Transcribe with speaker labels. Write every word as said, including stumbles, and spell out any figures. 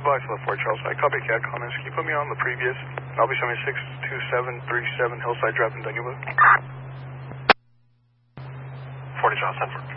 Speaker 1: Box left four, Charles. I copy cat comments. Can you put me on the previous? I'll be showing six two seven three seven Hillside Drive in Dungavu.
Speaker 2: forty Charles, ten four.